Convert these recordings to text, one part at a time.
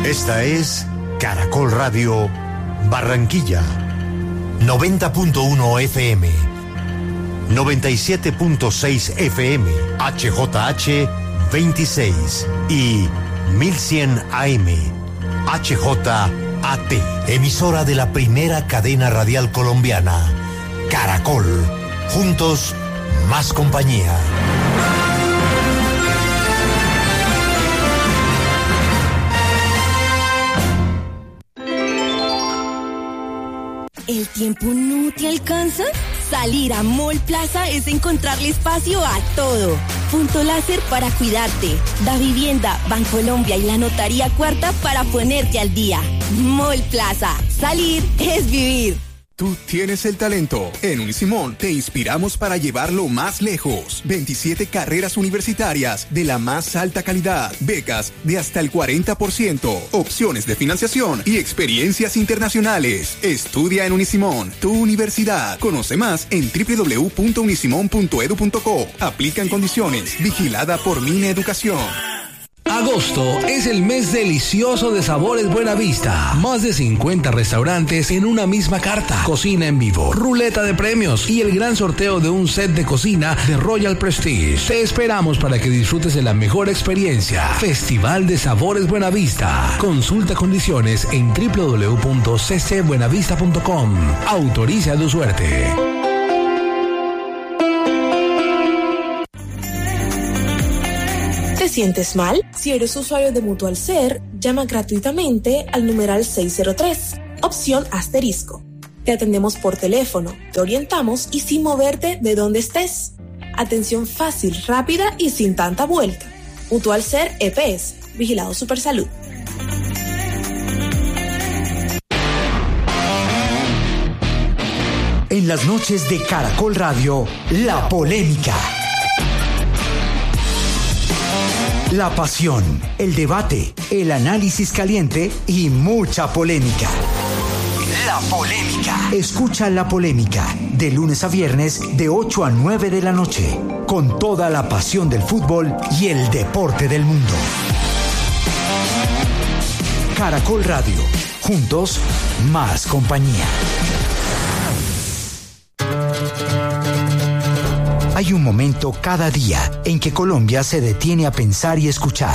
Esta es Caracol Radio Barranquilla, 90.1 FM, 97.6 FM, HJH 26 y 1100 AM, HJAT, emisora de la primera cadena radial colombiana, Caracol, juntos más compañía. ¿El tiempo no te alcanza? Salir a Mall Plaza es encontrarle espacio a todo. Punto láser para cuidarte. Da Vivienda, Bancolombia y la Notaría Cuarta para ponerte al día. Mall Plaza. Salir es vivir. Tú tienes el talento. En Unisimón te inspiramos para llevarlo más lejos. 27 carreras universitarias de la más alta calidad, becas de hasta el 40%, opciones de financiación y experiencias internacionales. Estudia en Unisimón, tu universidad. Conoce más en www.unisimon.edu.co. Aplican condiciones. Vigilada por Mineducación. Agosto es el mes delicioso de Sabores Buenavista. Más de 50 restaurantes en una misma carta. Cocina en vivo, ruleta de premios y el gran sorteo de un set de cocina de Royal Prestige. Te esperamos para que disfrutes de la mejor experiencia. Festival de Sabores Buenavista. Consulta condiciones en www.ccbuenavista.com. Autoriza tu suerte. ¿Te sientes mal? Si eres usuario de Mutual Ser, llama gratuitamente al numeral 603, opción asterisco. Te atendemos por teléfono, te orientamos y sin moverte de donde estés. Atención fácil, rápida y sin tanta vuelta. Mutual Ser EPS, Vigilado Supersalud. En las noches de Caracol Radio, La Polémica. La pasión, el debate, el análisis caliente y mucha polémica. La Polémica. Escucha La Polémica de lunes a viernes de 8 a 9 de la noche con toda la pasión del fútbol y el deporte del mundo. Caracol Radio. Juntos, más compañía. Hay un momento cada día en que Colombia se detiene a pensar y escuchar.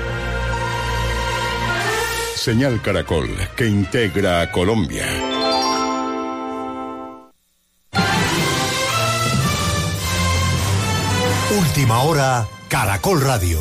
Señal Caracol, que integra a Colombia. Última hora, Caracol Radio.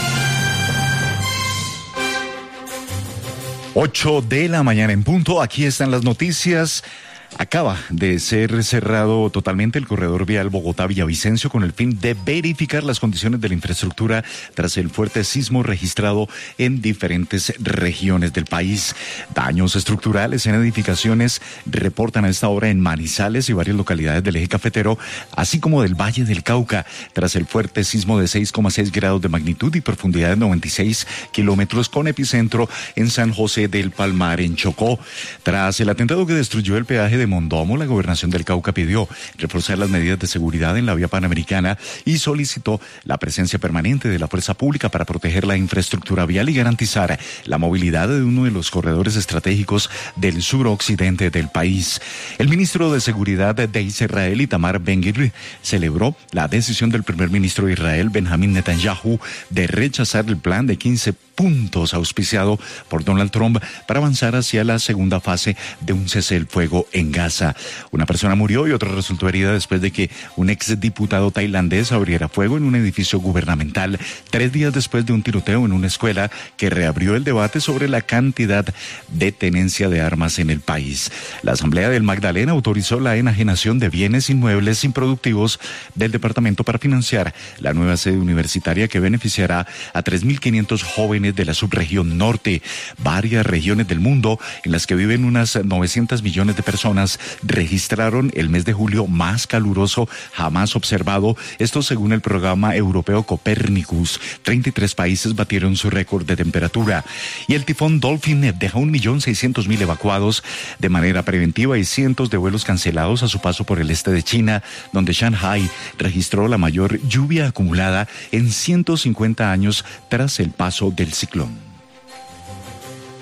8 de la mañana en punto. Aquí están las noticias. Acaba de ser cerrado totalmente el corredor vial Bogotá-Villavicencio con el fin de verificar las condiciones de la infraestructura tras el fuerte sismo registrado en diferentes regiones del país. Daños estructurales en edificaciones reportan a esta hora en Manizales y varias localidades del eje cafetero, así como del Valle del Cauca, tras el fuerte sismo de 6,6 grados de magnitud y profundidad de 96 kilómetros con epicentro en San José del Palmar, en Chocó. Tras el atentado que destruyó el peaje de Mondomo, la gobernación del Cauca pidió reforzar las medidas de seguridad en la vía panamericana y solicitó la presencia permanente de la fuerza pública para proteger la infraestructura vial y garantizar la movilidad de uno de los corredores estratégicos del suroccidente del país. El ministro de Seguridad de Israel, Itamar Ben-Gvir, celebró la decisión del primer ministro de Israel, Benjamín Netanyahu, de rechazar el plan de 15 puntos auspiciado por Donald Trump para avanzar hacia la segunda fase de un cese el fuego en Gaza. Una persona murió y otra resultó herida después de que un exdiputado tailandés abriera fuego en un edificio gubernamental 3 días después de un tiroteo en una escuela que reabrió el debate sobre la cantidad de tenencia de armas en el país. La Asamblea del Magdalena autorizó la enajenación de bienes inmuebles improductivos del departamento para financiar la nueva sede universitaria que beneficiará a 3.500 jóvenes de la subregión norte. Varias regiones del mundo en las que viven unas 900 millones de personas registraron el mes de julio más caluroso jamás observado, esto según el programa europeo Copernicus. 33 países batieron su récord de temperatura. Y el tifón Dolphin deja 1.600.000 evacuados de manera preventiva y cientos de vuelos cancelados a su paso por el este de China, donde Shanghái registró la mayor lluvia acumulada en 150 años tras el paso del ciclón.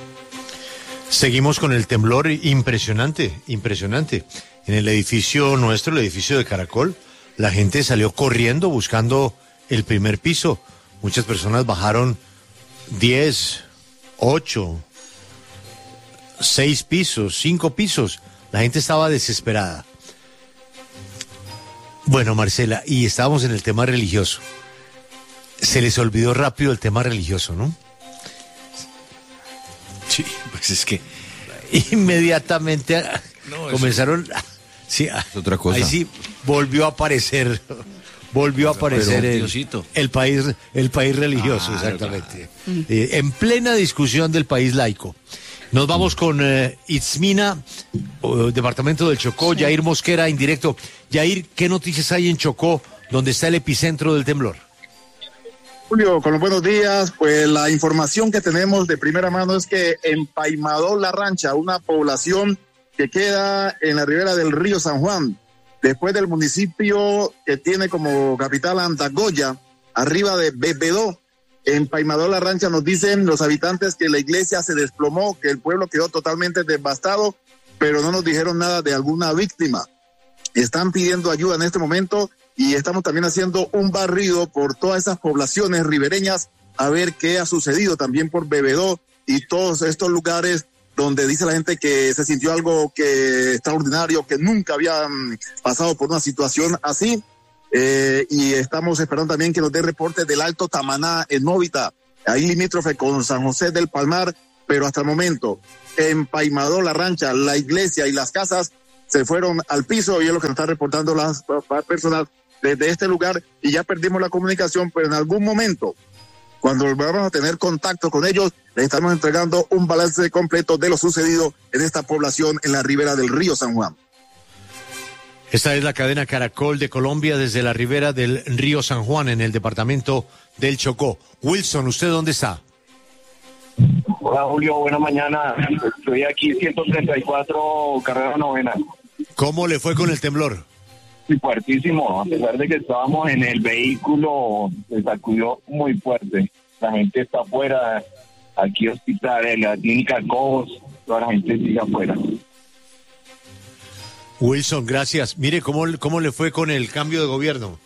Seguimos con el temblor impresionante. En el edificio nuestro, el edificio de Caracol, la gente salió corriendo buscando el primer piso. Muchas personas bajaron 10, 8, 6 pisos, 5 pisos. La gente estaba desesperada. Bueno, Marcela, y estábamos en el tema religioso. Se les olvidó rápido el tema religioso, ¿no? Sí, pues es que inmediatamente comenzaron. Sí, es otra cosa. Ahí sí volvió a aparecer el país religioso, exactamente. Claro. En plena discusión del país laico. Nos vamos con Itzmina, departamento del Chocó, Yair Mosquera en directo. Yair, ¿qué noticias hay en Chocó, donde está el epicentro del temblor? Julio, con los buenos días, pues la información que tenemos de primera mano es que en Paimadó La Rancha, una población que queda en la ribera del río San Juan, después del municipio que tiene como capital Andagoya, arriba de Bebedó, en Paimadó La Rancha nos dicen los habitantes que la iglesia se desplomó, que el pueblo quedó totalmente devastado, pero no nos dijeron nada de alguna víctima. Están pidiendo ayuda en este momento y estamos también haciendo un barrido por todas esas poblaciones ribereñas a ver qué ha sucedido también por Bebedó y todos estos lugares donde dice la gente que se sintió algo que extraordinario, que nunca habían pasado por una situación así. Y estamos esperando también que nos dé reportes del Alto Tamaná en Móvita, ahí limítrofe con San José del Palmar, pero hasta el momento en Paimadó La Rancha, la iglesia y las casas se fueron al piso y es lo que nos están reportando las personas desde este lugar y ya perdimos la comunicación, pero en algún momento, cuando volvamos a tener contacto con ellos, les estamos entregando un balance completo de lo sucedido en esta población en la ribera del río San Juan. Esta es la cadena Caracol de Colombia desde la ribera del río San Juan en el departamento del Chocó. Wilson, ¿usted dónde está? Hola Julio, buena mañana. Estoy aquí 134 carrera novena. ¿Cómo le fue con el temblor? Sí, fuertísimo. A pesar de que estábamos en el vehículo, se sacudió muy fuerte. La gente está afuera, aquí hospital, en la clínica Cobos, toda la gente sigue afuera. Wilson, gracias. Mire, ¿cómo le fue con el cambio de gobierno?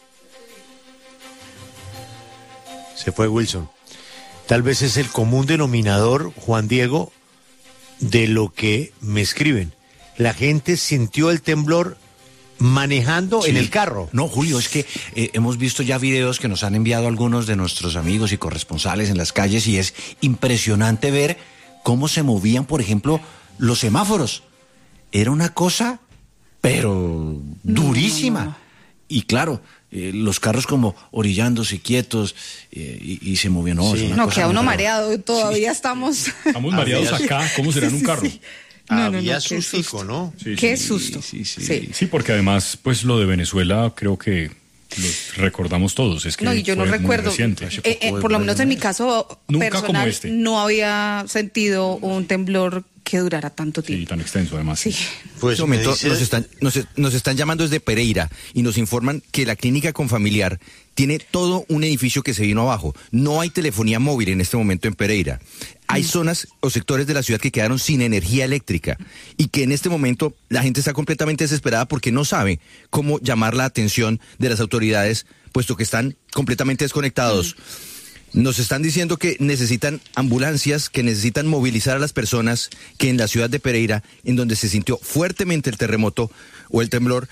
Se fue Wilson. Tal vez es el común denominador, Juan Diego, de lo que me escriben. La gente sintió el temblor manejando en el carro. No, Julio, es que hemos visto ya videos que nos han enviado algunos de nuestros amigos y corresponsales en las calles y es impresionante ver cómo se movían, por ejemplo, los semáforos. Era una cosa, pero durísima. No. Y claro, los carros como orillándose quietos y se movían. No, queda uno mareado, todavía estamos mareados acá. ¿Cómo será en un carro? Había sustico, ¿no? Qué susto. Sí, porque además, pues lo de Venezuela creo que lo recordamos todos. Es que no, y yo no recuerdo. Por lo menos en mi caso personal, no había sentido un temblor que durara tanto tiempo. Sí, tan extenso además. Sí. Pues nos están llamando desde Pereira y nos informan que la clínica Confamiliar tiene todo un edificio que se vino abajo. No hay telefonía móvil en este momento en Pereira. Hay zonas o sectores de la ciudad que quedaron sin energía eléctrica y que en este momento la gente está completamente desesperada porque no sabe cómo llamar la atención de las autoridades, puesto que están completamente desconectados. Nos están diciendo que necesitan ambulancias, que necesitan movilizar a las personas que en la ciudad de Pereira, en donde se sintió fuertemente el terremoto o el temblor,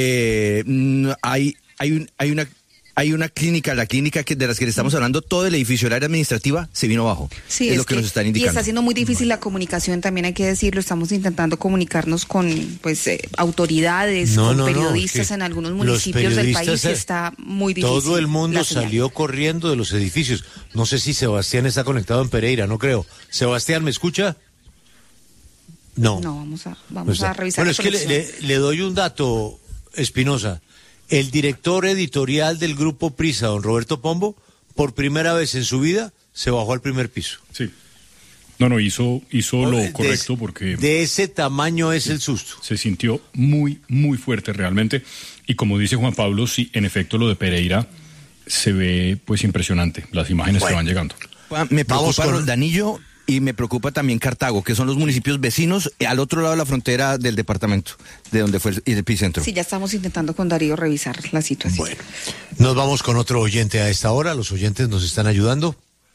hay una clínica, la clínica de las que le estamos hablando, todo el edificio, el área administrativa, se vino abajo. Sí, es lo que nos están indicando. Y está siendo muy difícil la comunicación, también hay que decirlo. Estamos intentando comunicarnos con autoridades, con periodistas en algunos municipios del país. Está muy difícil. Todo el mundo salió corriendo de los edificios. No sé si Sebastián está conectado en Pereira, no creo. Sebastián, ¿me escucha? No. No, vamos a revisar. Bueno, es que le doy un dato, Espinosa. El director editorial del Grupo Prisa, don Roberto Pombo, por primera vez en su vida, se bajó al primer piso. Sí. No, hizo lo correcto porque... De ese tamaño es el susto. Se sintió muy, muy fuerte realmente. Y como dice Juan Pablo, sí, en efecto, lo de Pereira se ve pues impresionante. Las imágenes que van llegando. Me preocupa Roldanillo Y me preocupa también Cartago, que son los municipios vecinos al otro lado de la frontera del departamento, de donde fue el epicentro. Sí, ya estamos intentando con Darío revisar la situación. Bueno, nos vamos con otro oyente a esta hora. Los oyentes nos están ayudando.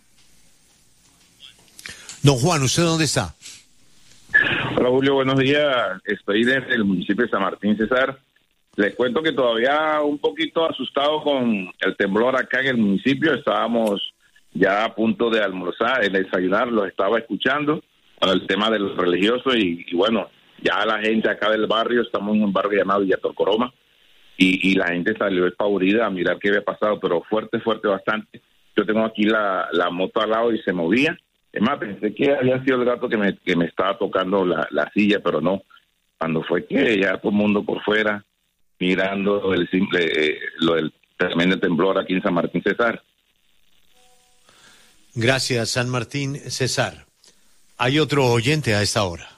Don Juan, ¿usted dónde está? Hola Julio, buenos días. Estoy desde el municipio de San Martín, Cesar. Les cuento que todavía un poquito asustado con el temblor acá en el municipio. Estábamos ya a punto de almorzar, de desayunar, los estaba escuchando para el tema de los religiosos y bueno, ya la gente acá del barrio, estamos en un barrio llamado Villa Torcoroma y la gente salió despavorida a mirar qué había pasado, pero fuerte bastante. Yo tengo aquí la moto al lado y se movía. Es más, pensé que había sido el gato que me estaba tocando la silla, pero no. Cuando fue que ya todo el mundo por fuera mirando lo del tremendo temblor aquí en San Martín, Cesar. Gracias, San Martín, Cesar. Hay otro oyente a esta hora.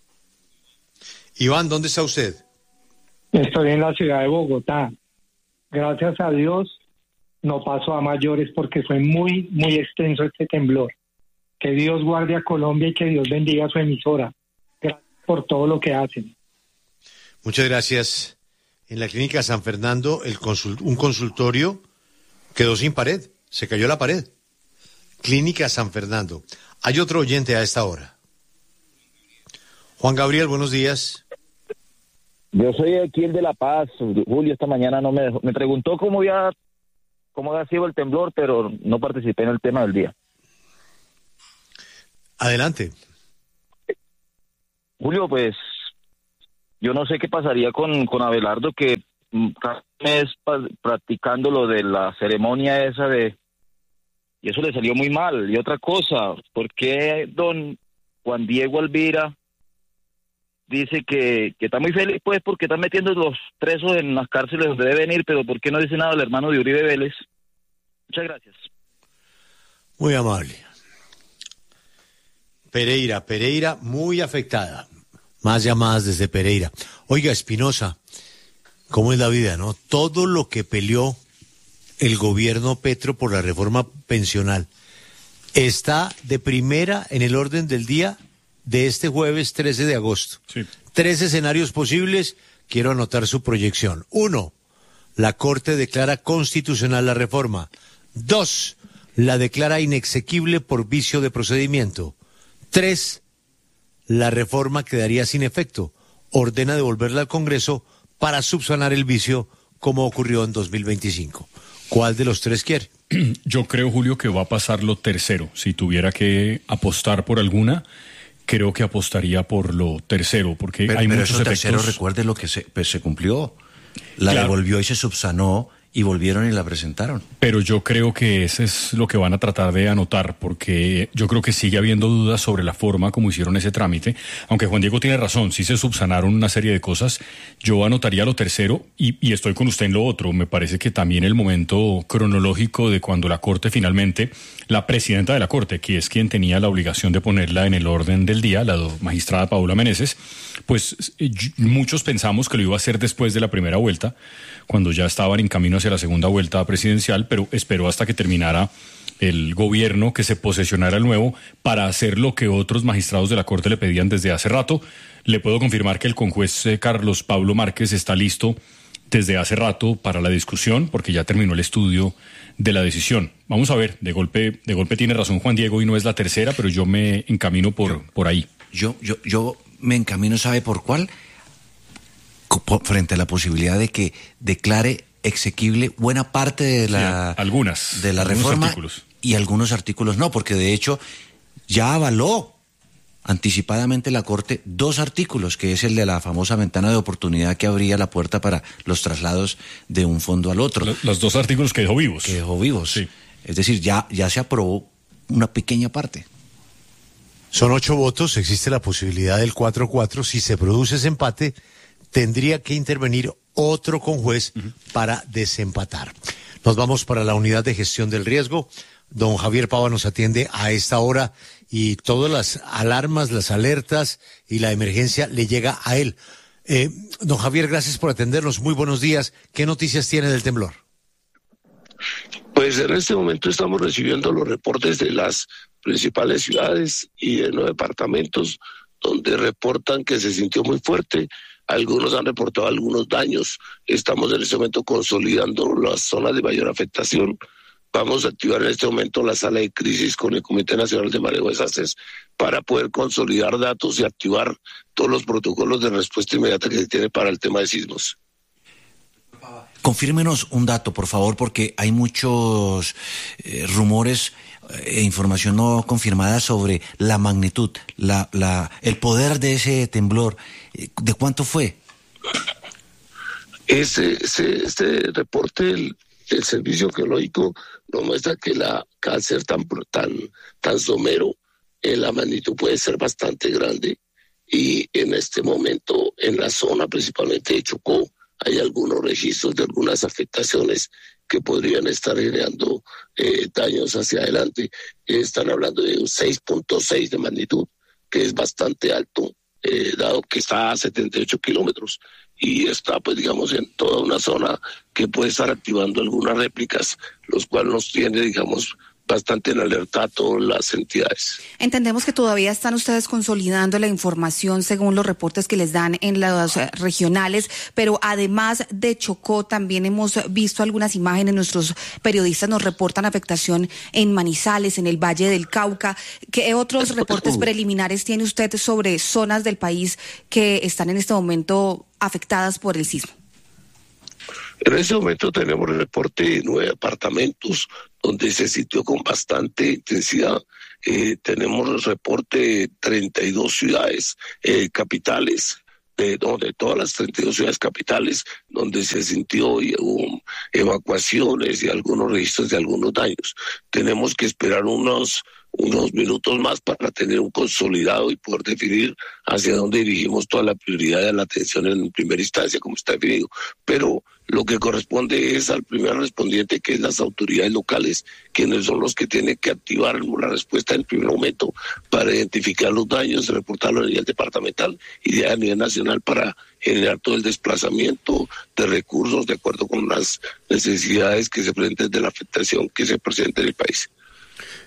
Iván, ¿dónde está usted? Estoy en la ciudad de Bogotá. Gracias a Dios no pasó a mayores porque fue muy extenso este temblor. Que Dios guarde a Colombia y que Dios bendiga a su emisora. Gracias por todo lo que hacen. Muchas gracias. En la clínica San Fernando, un consultorio quedó sin pared, se cayó la pared. Clínica San Fernando. Hay otro oyente a esta hora. Juan Gabriel, buenos días. Yo soy aquí el de La Paz. Julio esta mañana no me dejó. Me preguntó cómo había sido el temblor, pero no participé en el tema del día. Adelante. Julio, pues yo no sé qué pasaría con Abelardo, que cada mes practicando lo de la ceremonia esa y eso le salió muy mal. Y otra cosa, ¿por qué don Juan Diego Alvira dice que está muy feliz, pues, porque están metiendo los presos en las cárceles donde deben ir, pero ¿por qué no dice nada del hermano de Uribe Vélez? Muchas gracias. Muy amable. Pereira, muy afectada. Más llamadas desde Pereira. Oiga, Espinosa, ¿cómo es la vida, no? Todo lo que peleó el gobierno Petro por la reforma pensional está de primera en el orden del día de este jueves 13 de agosto. Sí. 3 escenarios posibles, quiero anotar su proyección. 1, la Corte declara constitucional la reforma. 2, la declara inexequible por vicio de procedimiento. 3, la reforma quedaría sin efecto. Ordena devolverla al Congreso para subsanar el vicio como ocurrió en 2025. ¿Cuál de los 3 quiere? Yo creo, Julio, que va a pasar lo tercero. Si tuviera que apostar por alguna, creo que apostaría por lo tercero, porque hay muchos efectos. Pero tercero, recuerde lo que se cumplió. La devolvió y se subsanó y volvieron y la presentaron. Pero yo creo que ese es lo que van a tratar de anotar, porque yo creo que sigue habiendo dudas sobre la forma como hicieron ese trámite, aunque Juan Diego tiene razón, sí se subsanaron una serie de cosas. Yo anotaría lo tercero y estoy con usted en lo otro. Me parece que también el momento cronológico de cuando la Corte finalmente, la presidenta de la Corte, que es quien tenía la obligación de ponerla en el orden del día, la magistrada Paula Meneses, pues muchos pensamos que lo iba a hacer después de la primera vuelta, cuando ya estaban en camino hacia la segunda vuelta presidencial, pero esperó hasta que terminara el gobierno, que se posesionara el nuevo, para hacer lo que otros magistrados de la Corte le pedían desde hace rato. Le puedo confirmar que el conjuez Carlos Pablo Márquez está listo desde hace rato para la discusión, porque ya terminó el estudio de la decisión. Vamos a ver, de golpe tiene razón Juan Diego y no es la tercera, pero yo me encamino por ahí. Yo me encamino, ¿sabe por cuál? Frente a la posibilidad de que declare exequible buena parte de la reforma artículos. Y algunos artículos no, porque de hecho ya avaló anticipadamente la Corte 2 artículos, que es el de la famosa ventana de oportunidad que abría la puerta para los traslados de un fondo al otro. Los 2 artículos que dejó vivos. Sí. Es decir, ya se aprobó una pequeña parte. Son 8 votos, existe la posibilidad del 4-4. Si se produce ese empate, tendría que intervenir otro conjuez para desempatar. Nos vamos para la unidad de gestión del riesgo. Don Javier Pava nos atiende a esta hora y todas las alarmas, las alertas y la emergencia le llega a él. Don Javier, gracias por atendernos. Muy buenos días. ¿Qué noticias tiene del temblor? Pues en este momento estamos recibiendo los reportes de las principales ciudades y en los departamentos donde reportan que se sintió muy fuerte. Algunos han reportado algunos daños. Estamos en este momento consolidando las zonas de mayor afectación. Vamos a activar en este momento la sala de crisis con el Comité Nacional de Manejo de Desastres para poder consolidar datos y activar todos los protocolos de respuesta inmediata que se tiene para el tema de sismos. Confírmenos un dato, por favor, porque hay muchos rumores e información no confirmada sobre la magnitud, el poder de ese temblor. ¿De cuánto fue? Este reporte el Servicio Geológico nos muestra que al ser tan somero, la magnitud puede ser bastante grande, y en este momento en la zona principalmente de Chocó hay algunos registros de algunas afectaciones que podrían estar generando daños hacia adelante. Están hablando de un 6.6 de magnitud, que es bastante alto, dado que está a 78 kilómetros y está, pues digamos, en toda una zona que puede estar activando algunas réplicas, los cuales nos tiene, digamos, bastante en alerta a todas las entidades. Entendemos que todavía están ustedes consolidando la información según los reportes que les dan en las regionales, pero además de Chocó también hemos visto algunas imágenes, nuestros periodistas nos reportan afectación en Manizales, en el Valle del Cauca. ¿Qué otros reportes preliminares tiene usted sobre zonas del país que están en este momento afectadas por el sismo? En este momento tenemos el reporte de 9 departamentos donde se sintió con bastante intensidad. Tenemos el reporte de 32 ciudades capitales, de todas las 32 ciudades capitales, donde se sintió y hubo evacuaciones y algunos registros de algunos daños. Tenemos que esperar unos minutos más para tener un consolidado y poder definir hacia dónde dirigimos toda la prioridad de la atención en primera instancia, como está definido. Pero lo que corresponde es al primer respondiente, que es las autoridades locales, quienes son los que tienen que activar la respuesta en primer momento para identificar los daños, reportarlo a nivel departamental y a nivel nacional para generar todo el desplazamiento de recursos de acuerdo con las necesidades que se presenten de la afectación que se presenta en el país.